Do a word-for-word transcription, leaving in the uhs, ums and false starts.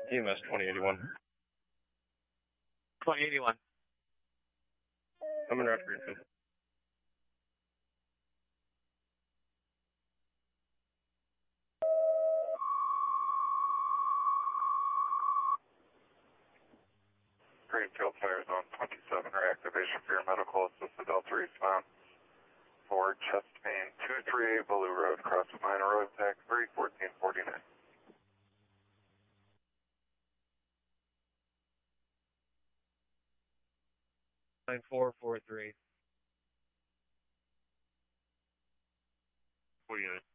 E M S twenty eighty-one. twenty eighty-one. Coming after you. Greenfield Fire Zone twenty-seven, reactivation for your medical assisted Delta response for chest pain, two three eight Baloo Road, cross minor road tag three fourteen forty-nine. nine four four three. forty-nine.